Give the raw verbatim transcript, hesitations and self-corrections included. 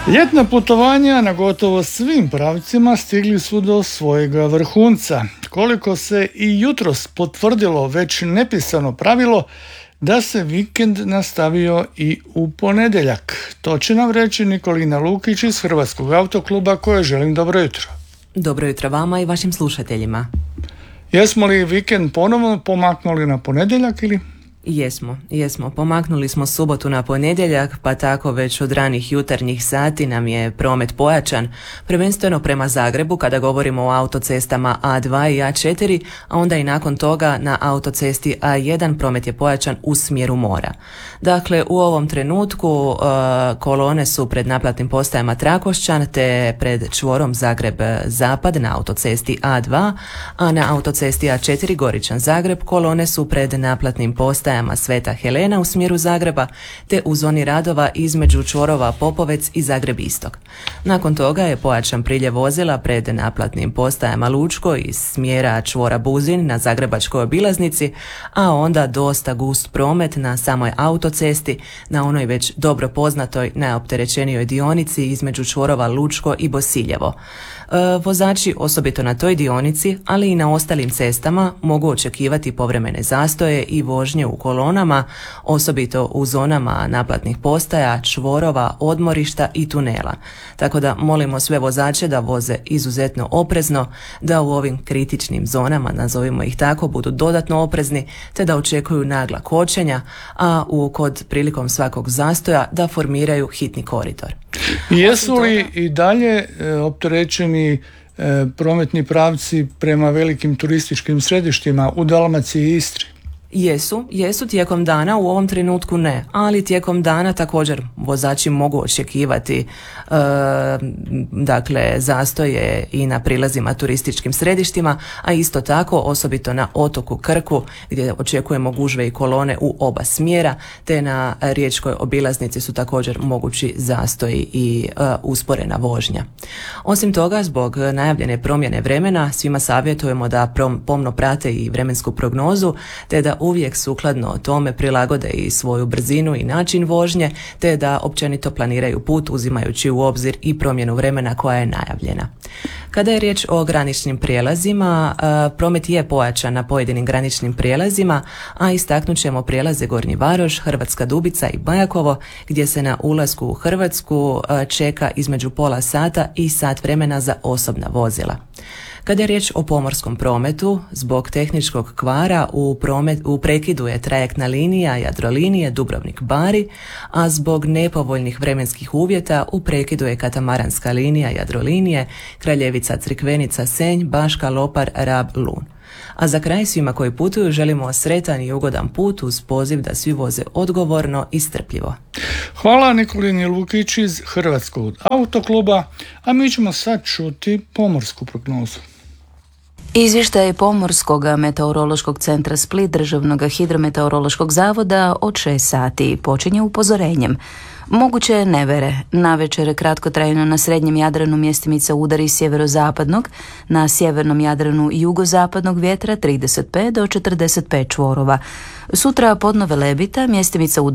Ljetna putovanja na gotovo svim pravcima stigli su do svojega vrhunca. Koliko se i jutros potvrdilo već nepisano pravilo da se vikend nastavio i u ponedjeljak. To će nam reći Nikolina Lukić iz Hrvatskog autokluba, koje želim dobro jutro. Dobro jutro vama i vašim slušateljima. Jesmo li vikend ponovno pomaknuli na ponedjeljak ili? Jesmo, jesmo. Pomaknuli smo subotu na ponedjeljak, pa tako već od ranih jutarnjih sati nam je promet pojačan, prvenstveno prema Zagrebu kada govorimo o autocestama A dva i A četiri, a onda i nakon toga na autocesti A jedan promet je pojačan u smjeru mora. Dakle, u ovom trenutku uh, kolone su pred naplatnim postajama Trakošćan te pred čvorom Zagreb-Zapad na autocesti A dva, a na autocesti A četiri Goričan-Zagreb kolone su pred naplatnim postajama Sveta Helena u smjeru Zagreba te u zoni radova između čvorova Popovec i Zagreb Istok. Nakon toga je pojačan priljev vozila pred naplatnim postajama Lučko iz smjera čvora Buzin na zagrebačkoj obilaznici, a onda dosta gust promet na samoj autocesti na onoj već dobro poznatoj najopterećenijoj dionici između čvorova Lučko i Bosiljevo. E, vozači osobito na toj dionici, ali i na ostalim cestama mogu očekivati povremene zastoje i vožnje u kolonama, osobito u zonama naplatnih postaja, čvorova, odmorišta i tunela. Tako da molimo sve vozače da voze izuzetno oprezno, da u ovim kritičnim zonama, nazovimo ih tako, budu dodatno oprezni, te da očekuju nagla kočenja, a u kod prilikom svakog zastoja da formiraju hitni koridor. Jesu li i dalje e, opterećeni e, prometni pravci prema velikim turističkim središtima u Dalmaciji i Istri? Jesu, jesu tijekom dana, u ovom trenutku ne, ali tijekom dana također vozači mogu očekivati e, dakle zastoje i na prilazima turističkim središtima, a isto tako osobito na otoku Krku gdje očekujemo gužve i kolone u oba smjera, te na riječkoj obilaznici su također mogući zastoji i e, usporena vožnja. Osim toga, zbog najavljene promjene vremena svima savjetujemo da prom, pomno prate i vremensku prognozu, te da uvijek sukladno tome prilagode i svoju brzinu i način vožnje, te da općenito planiraju put uzimajući u obzir i promjenu vremena koja je najavljena. Kada je riječ o graničnim prijelazima, promet je pojačan na pojedinim graničnim prijelazima, a istaknut ćemo prijelaze Gornji Varoš, Hrvatska Dubica i Bajakovo, gdje se na ulasku u Hrvatsku čeka između pola sata i sat vremena za osobna vozila. Kada je riječ o pomorskom prometu, zbog tehničkog kvara u, promet, u prekidu je trajektna linija Jadrolinije Dubrovnik-Bari, a zbog nepovoljnih vremenskih uvjeta u prekidu je katamaranska linija Jadrolinije Kraljevica-Crikvenica-Senj, Baška, Lopar, Rab, Lun. A za kraj svima koji putuju želimo sretan i ugodan put uz poziv da svi voze odgovorno i strpljivo. Hvala Nikolini Lukić iz Hrvatskog autokluba, a mi ćemo sad čuti pomorsku prognozu. Izvještaj Pomorskog meteorološkog centra Split Državnog hidrometeorološkog zavoda od šest sati počinje upozorenjem. Moguće nevere. Navečer kratkotrajno na srednjem Jadranu mjestimica udari sjeverozapadnog, na sjevernom Jadranu jugozapadnog vjetra trideset pet do četrdeset pet čvorova. Sutra podno Velebita mjestimica udari